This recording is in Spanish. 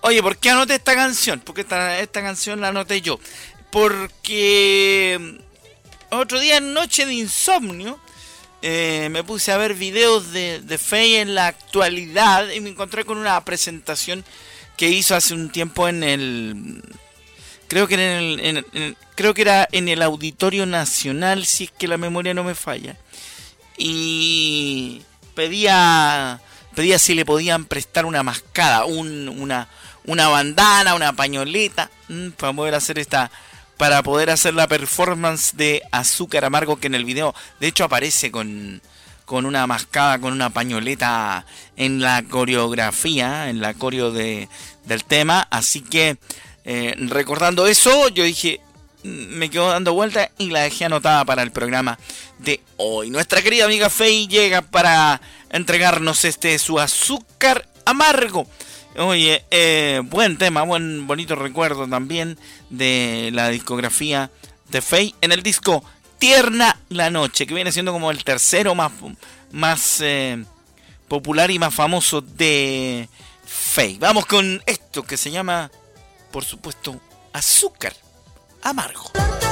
Oye, ¿por qué anoté esta canción? Porque esta canción la anoté yo. Porque otro día en Noche de Insomnio me puse a ver videos de Faye en la actualidad y me encontré con una presentación que hizo hace un tiempo en el... Creo que era en el Auditorio Nacional, si es que la memoria no me falla. Y pedía si le podían prestar una mascada, una bandana, una pañoleta, para poder hacer la performance de Azúcar Amargo, que en el video de hecho aparece con una mascada, con una pañoleta en la coreografía, en la coreo del tema. Así que recordando eso, yo dije, me quedo dando vueltas y la dejé anotada para el programa de hoy. Nuestra querida amiga Faye llega para entregarnos su Azúcar Amargo. Oye, buen tema, bonito recuerdo también de la discografía de Faye en el disco Tierna la Noche, que viene siendo como el tercero más popular y más famoso de Faye. Vamos con esto que se llama, por supuesto, Azúcar Amargo.